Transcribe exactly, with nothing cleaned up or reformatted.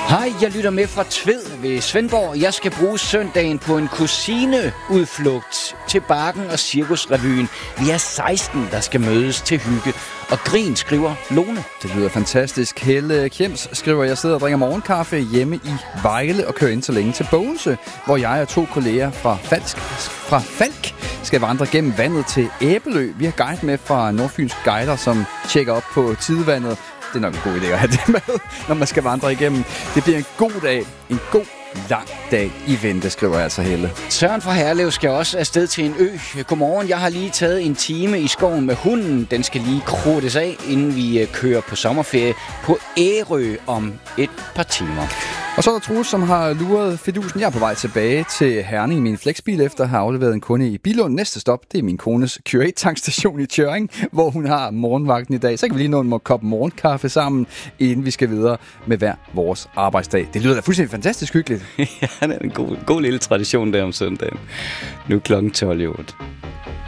Hej, jeg lytter med fra Tved ved Svendborg. Jeg skal bruge søndagen på en kusineudflugt til Bakken og Cirkusrevyen. Vi er seksten, der skal mødes til hygge. Og grin, skriver Lone. Det lyder fantastisk. Helle Kjems skriver, jeg sidder og drikker morgenkaffe hjemme i Vejle og kører ind så længe til Bogense, hvor jeg og to kolleger fra Falsk, fra Falk skal vandre gennem vandet til Æbelø. Vi har guide med fra Nordfyns Guider, som tjekker op på tidevandet. Det er nok en god idé at have det med, når man skal vandre igennem. Det bliver en god dag, en god lang dag i vente, skriver altså Helle. Søren fra Herlev skal også afsted til en ø. Godmorgen, jeg har lige taget en time i skoven med hunden. Den skal lige krudtes af, inden vi kører på sommerferie på Ærø om et par timer. Og så er der Troels, som har luret fidusen. Jeg er på vej tilbage til Herning i min flexbil, efter at have afleveret en kunde i Billund. Næste stop, det er min kones Q otte-tankstation i Tjøring, hvor hun har morgenvagten i dag. Så kan vi lige nå en kop morgenkaffe sammen, inden vi skal videre med hver vores arbejdsdag. Det lyder da fuldstændig fantastisk hyggeligt. Ja, det er en god, god lille tradition der om søndagen. Nu klokken tolv i otte.